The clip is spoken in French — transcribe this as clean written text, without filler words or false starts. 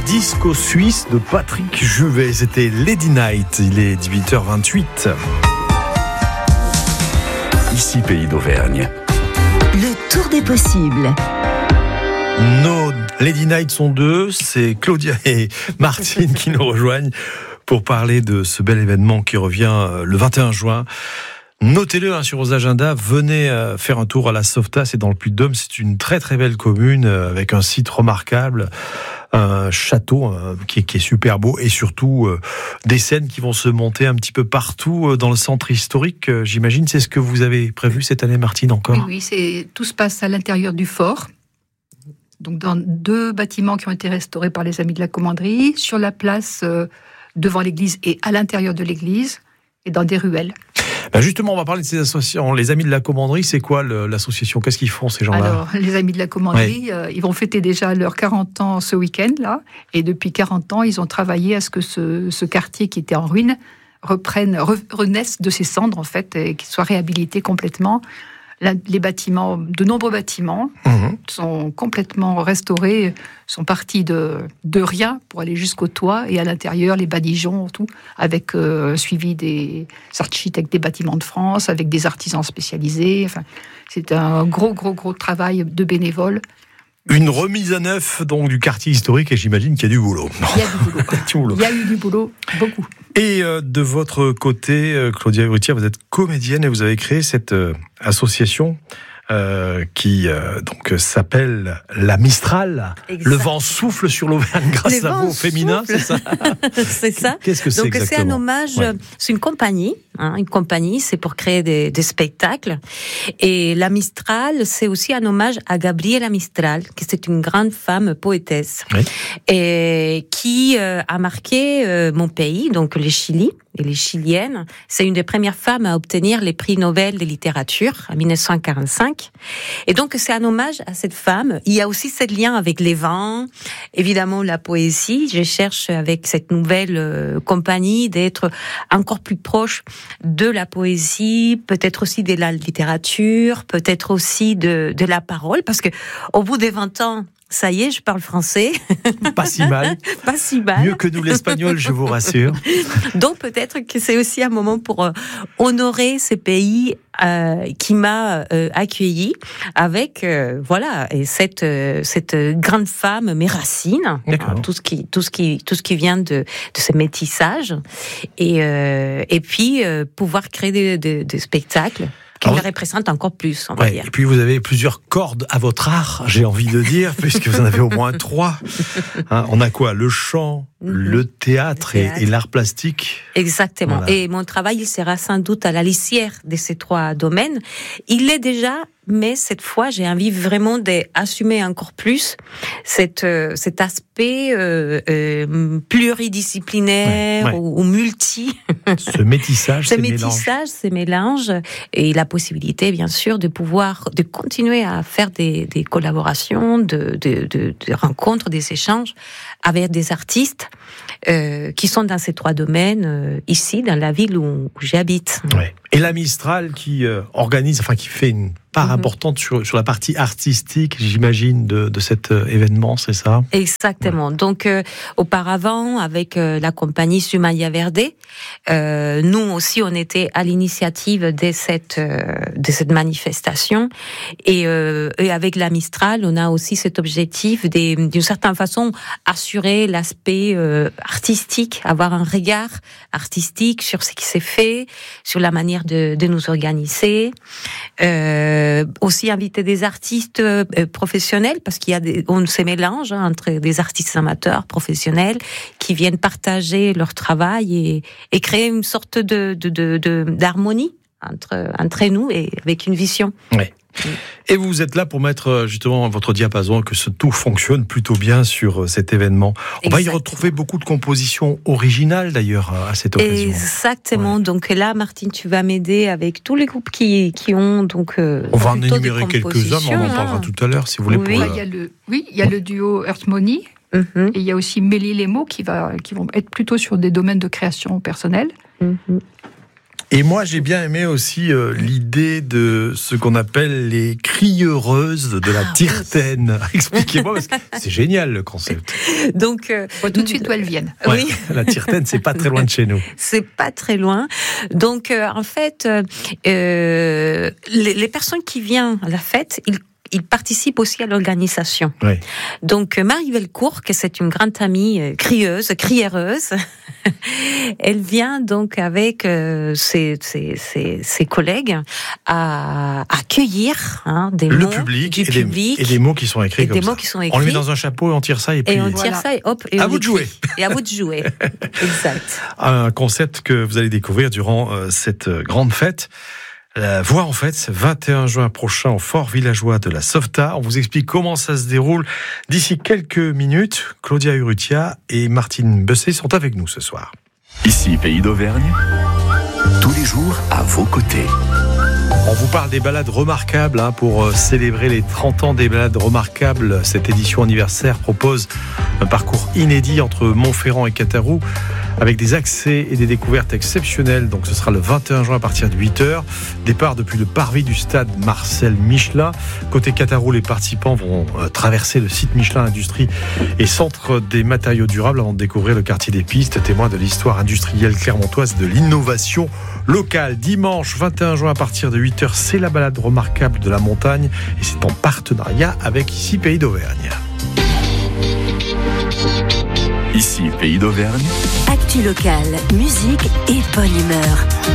disco suisse de Patrick Juvet. C'était Lady Night, il est 18h28. Ici Pays d'Auvergne. Le tour des possibles. Nos Lady Night sont deux, c'est Claudia et Martine qui nous rejoignent pour parler de ce bel événement qui revient le 21 juin. Notez-le sur vos agendas, venez faire un tour à la Sauvetat, c'est dans le Puy-de-Dôme, c'est une très très belle commune avec un site remarquable, un château qui est super beau et surtout des scènes qui vont se monter un petit peu partout dans le centre historique, j'imagine. C'est ce que vous avez prévu cette année, Martine, encore ? Oui, tout se passe à l'intérieur du fort. Donc dans 2 bâtiments qui ont été restaurés par les Amis de la Commanderie, sur la place devant l'église et à l'intérieur de l'église, et dans des ruelles. Justement, on va parler de ces associations. Les Amis de la Commanderie, c'est quoi l'association ? Qu'est-ce qu'ils font, ces gens-là ? Alors, les Amis de la Commanderie, ils vont fêter déjà leurs 40 ans ce week-end-là. Et depuis 40 ans, ils ont travaillé à ce que ce quartier qui était en ruine renaisse de ses cendres, en fait, et qu'il soit réhabilité complètement. Les bâtiments, de nombreux bâtiments sont complètement restaurés, sont partis de rien pour aller jusqu'au toit, et à l'intérieur, les badigeons, tout, avec suivi des architectes des bâtiments de France, avec des artisans spécialisés. Enfin, c'est un gros travail de bénévoles. Une remise à neuf donc du quartier historique, et j'imagine qu'il y a du boulot. Il y a du boulot. Il y a eu du boulot, beaucoup. Et de votre côté, Claudia Héritière, vous êtes comédienne et vous avez créé cette association qui donc s'appelle La Mistral. Exact. Le vent souffle sur l'Auvergne grâce à vous au féminin, c'est ça ? C'est ça. Qu'est-ce que c'est donc, exactement ? C'est un hommage, c'est une compagnie. Une compagnie, c'est pour créer des spectacles. Et La Mistral, c'est aussi un hommage à Gabriela Mistral, qui c'est une grande femme poétesse, et qui a marqué mon pays, donc le Chili. Et les Chiliennes, c'est une des premières femmes à obtenir les prix Nobel de littérature en 1945. Et donc, c'est un hommage à cette femme. Il y a aussi ce lien avec les vents, évidemment la poésie. Je cherche avec cette nouvelle compagnie d'être encore plus proche de la poésie, peut-être aussi de la littérature, peut-être aussi de la parole, parce que au bout des 20 ans, ça y est, je parle français. Pas si mal. Pas si mal. Mieux que nous l'espagnol, je vous rassure. Donc peut-être que c'est aussi un moment pour honorer ce pays qui m'a accueilli avec et cette grande femme, mes racines, tout ce qui vient de ce métissage, et puis pouvoir créer des spectacles qui le représente encore plus, on va dire. Et puis vous avez plusieurs cordes à votre art, j'ai envie de dire, puisque vous en avez au moins 3. On a quoi ? Le chant, le théâtre et l'art plastique. Exactement. Voilà. Et mon travail, il sera sans doute à la lisière de ces 3 domaines. Il l'est déjà, mais cette fois, j'ai envie vraiment d'assumer encore plus cet aspect pluridisciplinaire ou multi. Ce métissage, ces mélanges, et la possibilité, bien sûr, de continuer à faire des collaborations, de rencontres, des échanges avec des artistes qui sont dans ces 3 domaines ici, dans la ville où j'habite. Ouais. Et la Mistral qui qui fait une part importante sur la partie artistique, j'imagine, de cet événement, c'est ça ? Exactement. Ouais. Donc, auparavant, avec la compagnie Sumaya Verde, nous aussi, on était à l'initiative de cette manifestation. Et avec la Mistral, on a aussi cet objectif d'une certaine façon, assurer l'aspect artistique, avoir un regard artistique sur ce qui s'est fait, sur la manière de nous organiser. Aussi inviter des artistes professionnels, parce on se mélange entre des artistes amateurs, professionnels, qui viennent partager leur travail et créer une sorte d'harmonie entre nous et avec une vision. Ouais. Et vous êtes là pour mettre justement votre diapason, que tout fonctionne plutôt bien sur cet événement. On va y retrouver beaucoup de compositions originales d'ailleurs à cette occasion. Exactement. Ouais. Donc là, Martine, tu vas m'aider avec tous les groupes qui ont donc. On va en énumérer quelques-uns, mais on en parlera tout à l'heure si vous voulez. Oui, il y a le duo Earth Money. Et il y a aussi Mélie Lemo qui vont être plutôt sur des domaines de création personnelle. Et moi, j'ai bien aimé aussi l'idée de ce qu'on appelle les crieureuses de la Tirtaine. Expliquez-moi, parce que c'est génial le concept. Donc, tout de suite d'où elles viennent. Ouais, oui. La Tirtaine, c'est pas très loin de chez nous. C'est pas très loin. Donc, en fait, les personnes qui viennent à la fête, ils participent aussi à l'organisation. Oui. Donc, Marie Velcourt, que c'est une grande amie criereuse, elle vient donc avec ses collègues à accueillir des le mots public, du et public. Et des mots qui sont écrits Et comme des ça. mots qui sont On écrits. le met dans un chapeau et on tire ça et puis... Et on tire ça et hop. Et à on vous de écrit. jouer. Et à vous de jouer. Exact. Un concept que vous allez découvrir durant cette grande fête. Voix en fait, 21 juin prochain au Fort Villageois de la Sauvetat. On vous explique comment ça se déroule d'ici quelques minutes. Claudia Urrutia et Martine Bessé sont avec nous ce soir. Ici, Pays d'Auvergne, tous les jours à vos côtés. On vous parle des balades remarquables pour célébrer les 30 ans des balades remarquables. Cette édition anniversaire propose un parcours inédit entre Montferrand et Cataroux avec des accès et des découvertes exceptionnelles. Donc ce sera le 21 juin à partir de 8h. Départ depuis le parvis du stade Marcel Michelin. Côté Cataroux, les participants vont traverser le site Michelin Industrie et Centre des matériaux durables avant de découvrir le quartier des Pistes, témoin de l'histoire industrielle clermontoise et de l'innovation locale. Dimanche 21 juin à partir de 8h, c'est la balade remarquable de la montagne et c'est en partenariat avec Ici Pays d'Auvergne. Ici, Pays d'Auvergne. Actu locale, musique et bonne humeur.